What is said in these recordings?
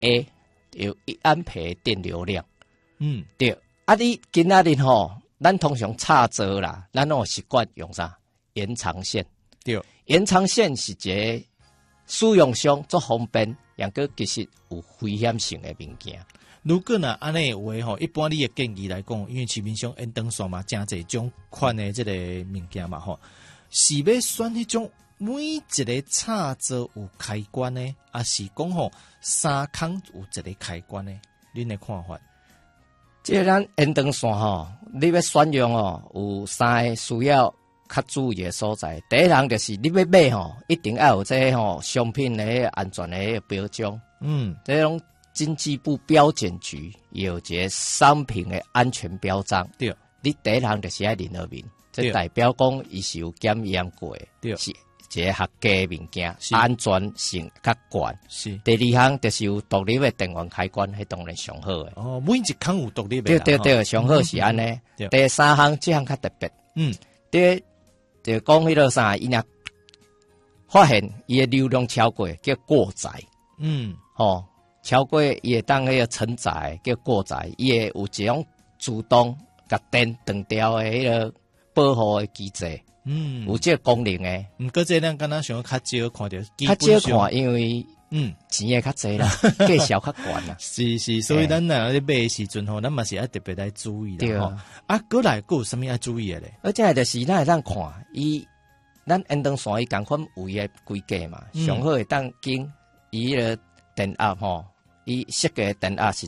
A 有1安培电流量。对。啊，你今仔日吼，咱通常插座啦，咱有习惯用啥？延长线。对，延长线是一个使用上足方便，也个其实有危险性的物件。 如果呢安尼有诶吼，一般你的建议来讲，因为市面上延长线嘛，真侪种款的这个物件嘛吼，是要选迄种每一个插座有开关呢，还是讲吼三孔有一个开关呢？恁的看法？ 即咱延长线吼，你要选用哦，有3个需要较注意的所在。第一项就是你要买吼，一定要有这吼商品的安全的标章。这种经济部标检局有一个商品的安全标章。对，你第一项就是要认得明，这代表讲伊是有检验过的。对，是一个合格的物件，安全性较悬。是。第二项就是有独立的电源开关，迄当然上好的。 哦，每一孔有独立的。 对对对，上好是安尼。第三项这项较特别。第就讲迄个啥，伊若发现伊的流量超过，叫过载。超过伊会当迄个承载叫过载，伊会有一种自动甲电断掉的迄个保护的机制。有这个功能诶。 毋过这咱敢若想较少看到， 较少看，因为钱也较济啦，价小较悬啦。 是，所以咱若咧买的时阵吼，咱嘛是要特别来注意啦吼。啊，过来有啥物要注意的咧？ 而且就是咱会当看伊，咱延长线伊共款有伊的规格嘛，上好会当经伊个电压吼，伊设计的电压是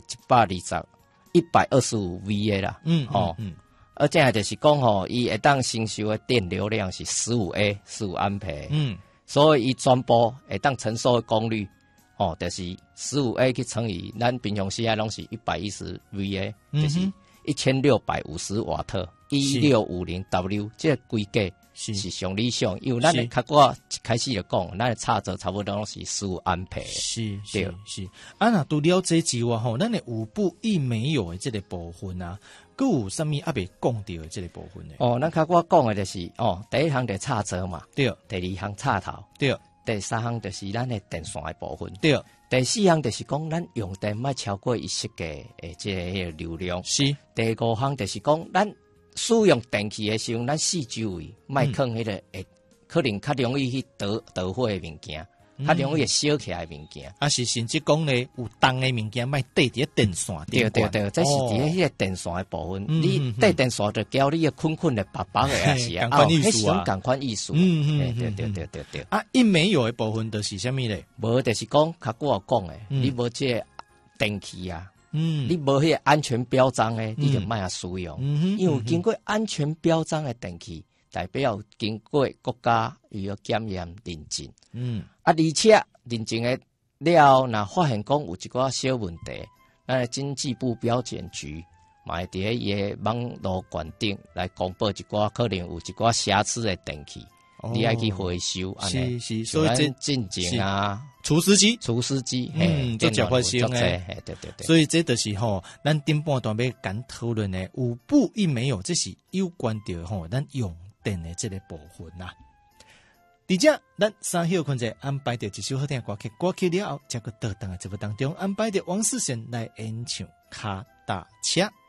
125 V 的啦。而且就是讲吼，伊会当承受的电流量是15安培。所以伊全部会当承受的功率，就是15A 去乘以咱平常时啊，拢是110 V 的，就是1650瓦特1650W， 这个规格是上理想。因为咱的较早一开始就讲，咱的插座差不多拢是15安培。 是。啊，那除了这之外吼，咱的有不一没有的这个部分啊，佫有啥物还未讲到的这个部分呢？ 咱较早讲的就是第一项就插座嘛，对。第二项插头，对。第三项就是咱的电线的部分，对。第四项就是讲咱用电莫超过伊设计的这个流量，是。第五项就是讲咱使用电器的时候，咱四周围莫放迄个可能较容易去导火的物件。较容易烧起来的物件， 是甚至讲咧有重的物件，莫缀伫电线顶。 对，这是伫迄个电线的部分。你缀电线就交你困的白白的也是啊，共款意思。对。 啊，一没有的部分就是啥物咧？ 无就是讲较久讲的，你无这电器啊，你无迄个安全标章的，你就莫啊使用。因为经过安全标章的电器，代表经过国家伊个检验认证。而且认证的了，若发现讲有一寡小问题，咱的经济部标检局嘛会伫伊个网络馆顶来公布一寡可能有一寡瑕疵的电器，你爱去回收。 是，所以这进前啊， 除湿机， 做较发生诶，对。 所以这就是吼，咱顶半段要敢讨论的有不一没有，这是有关着吼，咱用电的这个部分呐。伫遮，咱三休困者安排着一首好听的歌曲，歌曲了后，才个倒档的节目当中安排着王世贤来演唱《卡达车》。